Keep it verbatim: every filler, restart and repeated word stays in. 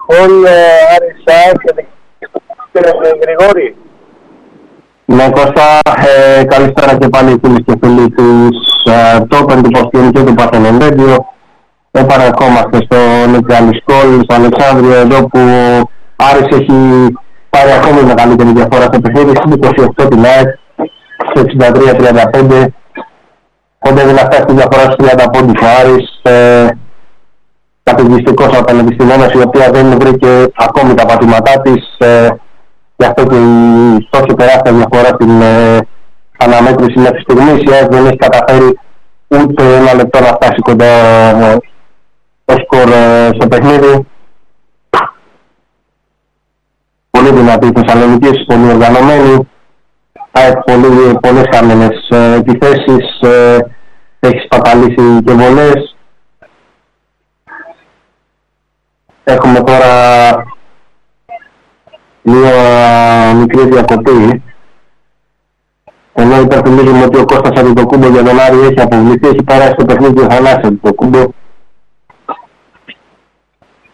Χολ Άρισα και Γρηγόρη. Ναι, Κώστα, ε, καλησπέρα και πάλι φίλοι και φίλοι τους Τόπεν, του Ποστιών και του Παρθενών Ρέντιο. Επαναρχόμαστε στο Νικιάλης Κόλ, στο Αλεξάνδριο, εδώ που ο Άρης έχει πάρει ακόμη μεγαλύτερη διαφορά στο παιχνίδι, στην είκοσι οκτώ την ΑΕΚ, στο εξήντα τρία τριάντα πέντε. Κοντεύει να φτάσει τη διαφορά στους τριάντα πόντους ο Άρης. Ε, Κατηγιστικός απέναντι στην Ένωση, η οποία δεν βρήκε ακόμη τα πατήματά της. Ε, Γι' αυτό και η τόσο τεράστια διαφορά στην ε, αναμέτρηση μέχρι στιγμής. Η ΑΕΚ δεν έχει καταφέρει ούτε ένα λεπτό να φτάσει κοντά ε, το σκορ ε, στο παιχνίδι. Πολύ δυνατή η Θεσσαλονίκη, πολύ οργανωμένη. ΑΕΚ πολύ, πολλές χαμένες ε, επιθέσεις, ε, έχει σπαταλήσει και βολές. Έχουμε τώρα μια μικρή διακοπή. Ενώ υπενθυμίζουμε ότι ο Κώστας Αντιτοκούμπο για τον Άρη έχει αποβληθεί, έχει περάσει το παιχνίδι ο Θανάσης Αντιτοκούμπο.